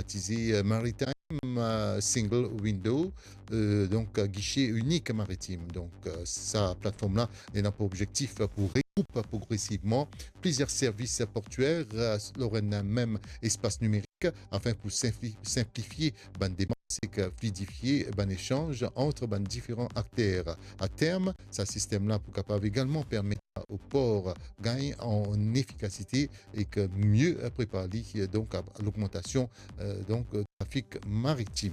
baptisé Maritime Single Window, donc guichet unique maritime. Donc, sa plateforme-là n'a pour objectif pour regrouper progressivement plusieurs services portuaires, Lorraine même espace numérique, afin pour simplifier ben, des c'est que fluidifier un échange entre différents acteurs. À terme, ce système-là pour capable également permettre au port gagner en efficacité et que mieux préparer donc à l'augmentation du trafic maritime.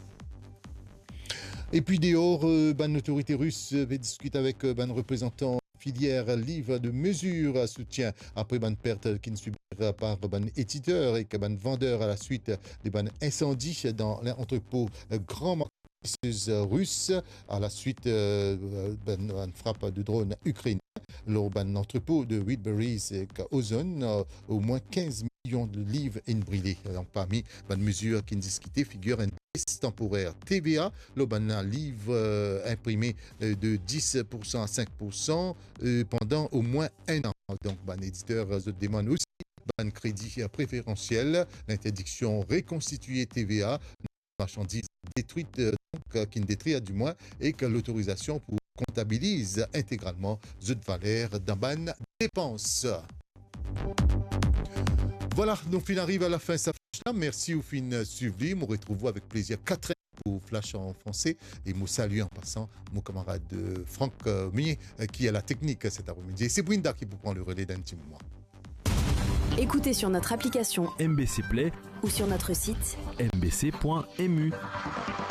Et puis dehors, l'autorité russe va discuter avec un représentant filière livre de mesures à soutien après une perte qui ne subira par un éditeur et que vendeur à la suite des incendies dans l'entrepôt grand marché russe à la suite d'une frappe de drone ukrainien. Lors d'un entrepôt de Whitberries et Ozone, au moins 15 millions de livres ont brûlé. Donc, parmi les mesures qui sont discutées figure une baisse temporaire TVA, le livre imprimé de 10% à 5% pendant au moins un an. Donc, l'éditeur demande aussi un crédit préférentiel, l'interdiction reconstituée TVA, marchandises détruites, qui ne détruit du moins, et que l'autorisation pour comptabilise intégralement cette valeur dans ban dépenses. Voilà, donc on arrive à la fin de sa flash. Merci au fin suivi. Nous retrouvons avec plaisir 4 pour Flash en français et nous saluons en passant mon camarade Franck Meunier qui est la technique cet après-midi. C'est Brinda qui vous prend le relais d'un petit moment. Écoutez sur notre application MBC Play ou sur notre site mbc.mu.